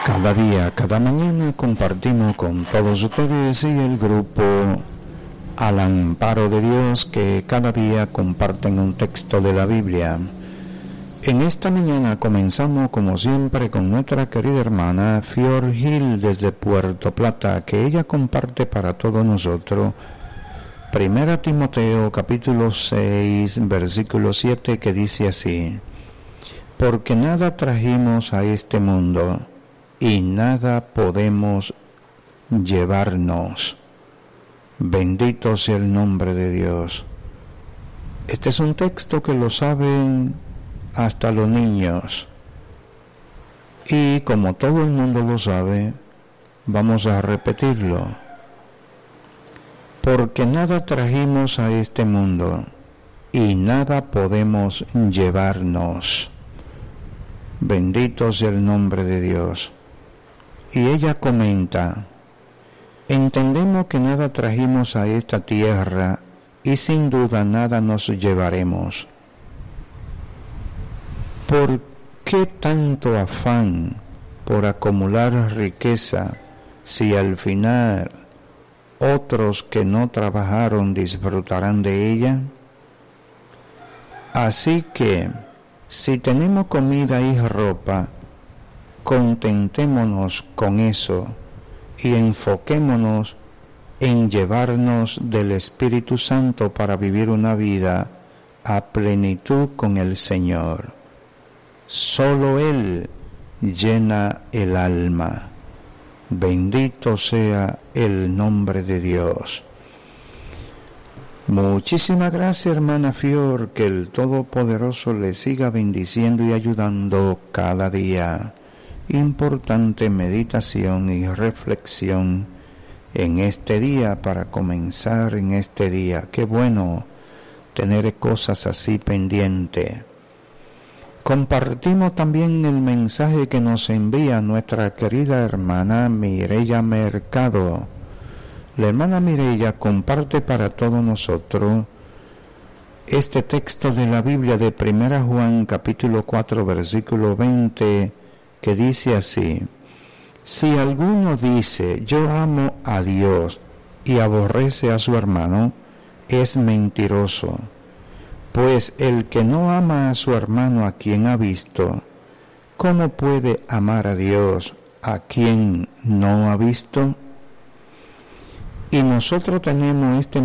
Cada día, cada mañana compartimos con todos ustedes y el grupo Al Amparo de Dios, que cada día comparten un texto de la Biblia. En esta mañana comenzamos como siempre con nuestra querida hermana Fior Gil desde Puerto Plata, que ella comparte para todos nosotros 1 Timoteo capítulo 6 versículo 7, que dice así: porque nada trajimos a este mundo y nada podemos llevarnos. Bendito sea el nombre de Dios. Este es un texto que lo saben hasta los niños. Y como todo el mundo lo sabe, vamos a repetirlo. Porque nada trajimos a este mundo y nada podemos llevarnos. Bendito sea el nombre de Dios. Y ella comenta: entendemos que nada trajimos a esta tierra y sin duda nada nos llevaremos. ¿Por qué tanto afán por acumular riqueza si al final otros que no trabajaron disfrutarán de ella? Así que, si tenemos comida y ropa, contentémonos con eso y enfoquémonos en llevarnos del Espíritu Santo para vivir una vida a plenitud con el Señor. Solo Él llena el alma. Bendito sea el nombre de Dios. Muchísimas gracias, hermana Fior, que el Todopoderoso le siga bendiciendo y ayudando cada día. Importante meditación y reflexión en este día, para comenzar en este día. Qué bueno tener cosas así pendientes. Compartimos también el mensaje que nos envía nuestra querida hermana Mireya Mercado. La hermana Mireya comparte para todos nosotros este texto de la Biblia de 1 Juan capítulo 4 versículo 20, que dice así: si alguno dice yo amo a Dios y aborrece a su hermano, es mentiroso, pues el que no ama a su hermano a quien ha visto, ¿cómo puede amar a Dios a quien no ha visto? Y nosotros tenemos este